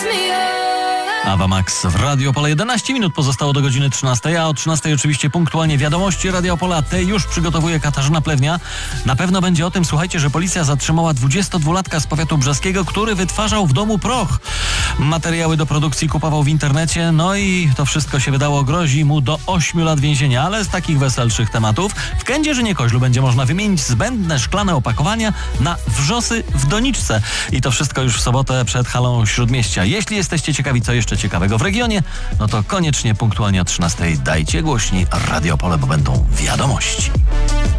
Awa Max w Radio Opole. 11 minut pozostało do godziny 13, a o 13 oczywiście punktualnie wiadomości Radio Opola. Te już przygotowuje Katarzyna Plewnia. Na pewno będzie o tym, słuchajcie, że policja zatrzymała 22-latka z powiatu brzeskiego, który wytwarzał w domu proch. Materiały do produkcji kupował w internecie, no i to wszystko się wydało, grozi mu do 8 lat więzienia, ale z takich weselszych tematów w Kędzierzynie-Koźlu będzie można wymienić zbędne szklane opakowania na wrzosy w doniczce. I to wszystko już w sobotę przed halą Śródmieścia. Jeśli jesteście ciekawi, co jeszcze ciekawego w regionie, no to koniecznie punktualnie o 13 dajcie głośniej Radio Opole, bo będą wiadomości.